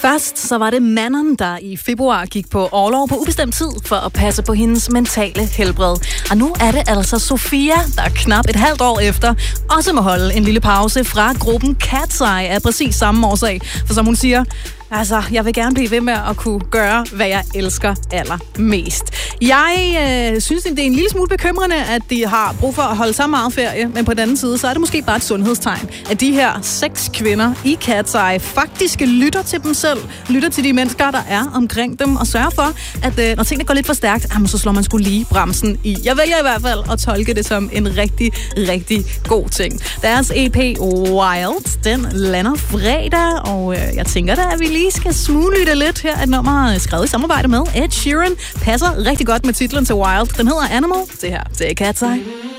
Først så var det Manon, der i februar gik på orlov på ubestemt tid for at passe på hendes mentale helbred. Og nu er det altså Sofia, der knap et halvt år efter også må holde en lille pause fra gruppen Cat's Eye af præcis samme årsag. For som hun siger, altså, jeg vil gerne blive ved med at kunne gøre, hvad jeg elsker allermest. Jeg synes, det er en lille smule bekymrende, at de har brug for at holde så meget ferie, men på den anden side, så er det måske bare et sundhedstegn, at de her 6 kvinder i Cat's Eye faktisk lytter til dem selv, lytter til de mennesker, der er omkring dem, og sørger for, at når tingene går lidt for stærkt, så slår man sgu lige bremsen i. Jeg vælger i hvert fald at tolke det som en rigtig, rigtig god ting. Deres EP Wild, den lander fredag, og jeg tænker da, at vi lige skal smuglytte lidt her. Et nummer skrevet i samarbejde med Ed Sheeran passer rigtig godt med titlen til Wild. Den hedder Animal. Det her, det er Cat's Eye.